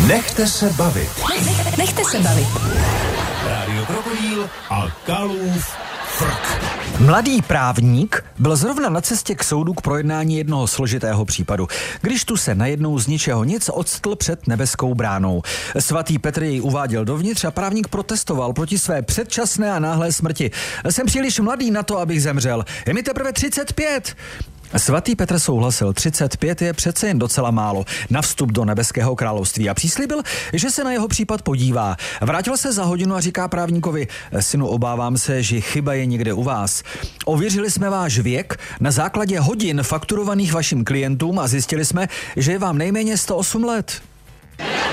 Nechte se bavit. Nechte se bavit. Rádio Krokodýl a Kalův frk. Mladý právník byl zrovna na cestě k soudu k projednání jednoho složitého případu, když tu se najednou z ničeho nic octl před nebeskou bránou. Svatý Petr jej uváděl dovnitř a právník protestoval proti své předčasné a náhlé smrti. Jsem příliš mladý na to, abych zemřel. Je mi teprve 35. Svatý Petr souhlasil, 35 je přece jen docela málo na vstup do nebeského království a přislíbil, že se na jeho případ podívá. Vrátil se za hodinu a říká právníkovi: synu, obávám se, že chyba je někde u vás. Ověřili jsme váš věk na základě hodin fakturovaných vašim klientům a zjistili jsme, že je vám nejméně 108 let.